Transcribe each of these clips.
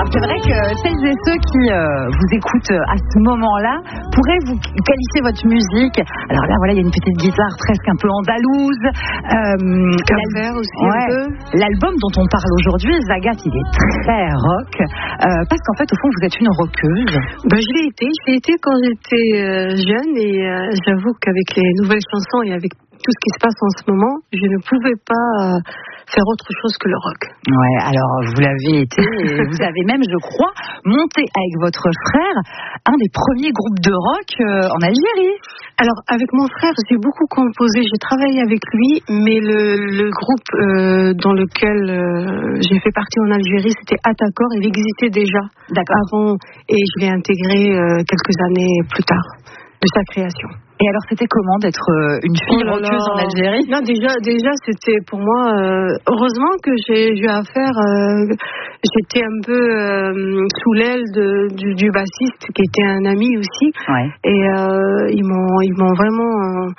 C'est vrai que celles et ceux qui vous écoutent à ce moment-là pourraient vous qualifier votre musique. Alors là, voilà, il y a une petite guitare presque un peu andalouse. Aussi un peu. L'album dont on parle aujourd'hui, Zagat, il est très rock. Parce qu'en fait, au fond, vous êtes une rockeuse. Je l'ai été quand j'étais jeune et j'avoue qu'avec les nouvelles chansons et avec tout ce qui se passe en ce moment, je ne pouvais pas faire autre chose que le rock. Ouais, alors vous l'avez été et vous avez même, je crois, monté avec votre frère un des premiers groupes de rock en Algérie. Alors avec mon frère, j'ai beaucoup composé, j'ai travaillé avec lui, mais le groupe dans lequel j'ai fait partie en Algérie, c'était Atakor, il existait déjà avant et je l'ai intégré quelques années plus tard de sa création. Et alors, c'était comment d'être une fille rockeuse en Algérie? Non, déjà, c'était pour moi... heureusement que j'ai eu affaire... j'étais un peu sous l'aile du bassiste, qui était un ami aussi. Ouais. Et ils m'ont vraiment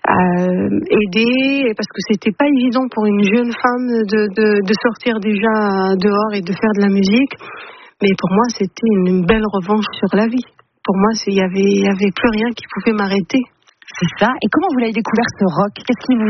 aidé, parce que c'était pas évident pour une jeune femme de sortir déjà dehors et de faire de la musique. Mais pour moi, c'était une belle revanche sur la vie. Pour moi, il y avait plus rien qui pouvait m'arrêter. C'est ça. Et comment vous l'avez découvert ce rock? Qu'est-ce qui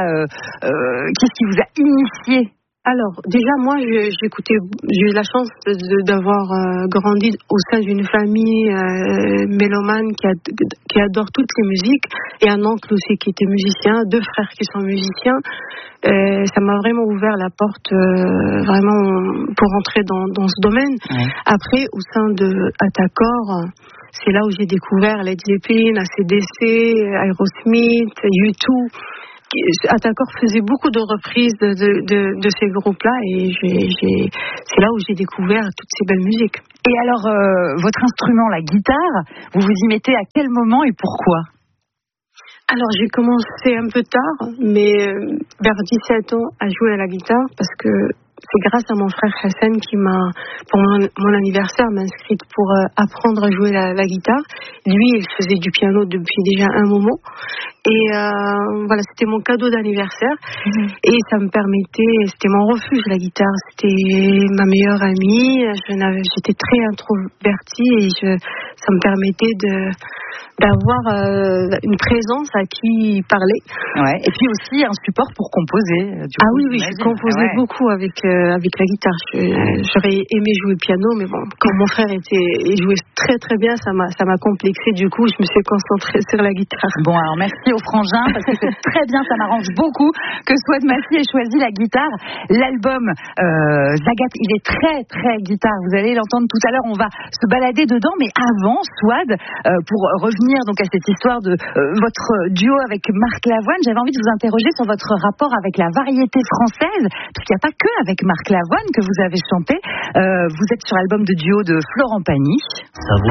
vous a initié? Alors, déjà, moi, j'ai eu la chance d'avoir grandi au sein d'une famille mélomane qui adore toutes les musiques, et un oncle aussi qui était musicien, 2 frères qui sont musiciens. Ça m'a vraiment ouvert la porte vraiment pour entrer dans ce domaine. Ouais. Après, au sein de Atakor, c'est là où j'ai découvert Led Zeppelin, AC/DC, Aerosmith, U2. Atakor faisait beaucoup de reprises de ces groupes-là et c'est là où j'ai découvert toutes ces belles musiques. Et alors, votre instrument, la guitare, vous vous y mettez à quel moment et pourquoi? Alors, j'ai commencé un peu tard, mais vers 17 ans, à jouer à la guitare parce que c'est grâce à mon frère Hassan qui pour mon anniversaire, m'a inscrite pour apprendre à jouer la guitare. Lui, il faisait du piano depuis déjà un moment. Et voilà, c'était mon cadeau d'anniversaire. Mmh. Et ça me permettait, c'était mon refuge, la guitare. C'était ma meilleure amie. J'étais très introvertie et ça me permettait d'avoir une présence à qui parler. Ouais. Et puis aussi un support pour composer. Oui, je composais beaucoup avec la guitare. J'aurais aimé jouer le piano, mais bon, quand mon frère jouait très très bien, ça m'a complexé. Du coup, je me suis concentrée sur la guitare. Bon, alors merci aux frangins, parce que c'est très bien, ça m'arrange beaucoup que Swad Massi ait choisi la guitare. L'album Zagat, il est très très guitare. Vous allez l'entendre tout à l'heure, on va se balader dedans. Mais avant, Swad, pour revenir donc à cette histoire de votre duo avec Marc Lavoine, j'avais envie de vous interroger sur votre rapport avec la variété française, parce qu'il n'y a pas que avec Marc Lavoine que vous avez chanté. Vous êtes sur l'album de duo de Florent Pagny. Sa voix